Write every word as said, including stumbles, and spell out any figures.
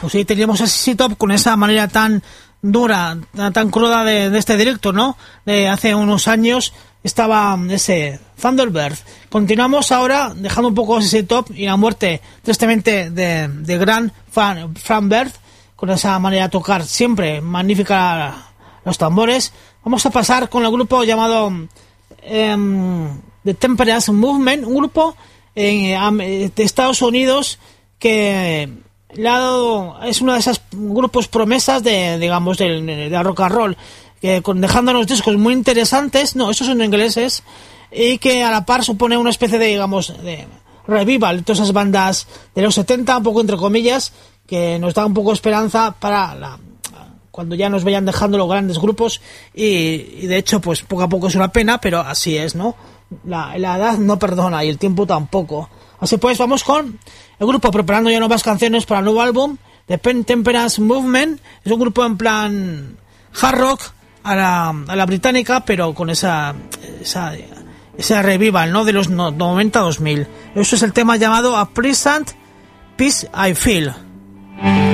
pues sí, teníamos ese sit-up con esa manera tan dura, tan cruda de, de este directo, ¿no? De hace unos años estaba ese Thunderbird. Continuamos ahora dejando un poco ese sit-up y la muerte tristemente de, de gran fan, Fran Bird, con esa manera de tocar siempre magnífica los tambores. Vamos a pasar con el grupo llamado eh, The Temperance Movement, un grupo eh, de Estados Unidos que le ha dado, es uno de esos grupos promesas de, digamos, de, de rock and roll, que con, dejándonos discos muy interesantes, no, esos son ingleses, y que a la par supone una especie de, digamos, de revival, todas esas bandas de los setenta, un poco entre comillas, que nos da un poco de esperanza para la, cuando ya nos vayan dejando los grandes grupos, y, y de hecho, pues poco a poco es una pena, pero así es, ¿no? La, la edad no perdona y el tiempo tampoco. Así pues, vamos con el grupo preparando ya nuevas canciones para el nuevo álbum, The Temperance Movement. Es un grupo en plan hard rock a la, a la británica, pero con esa esa, esa revival, ¿no? De los noventa a dos mil. Eso es el tema llamado A Pleasant Peace I Feel.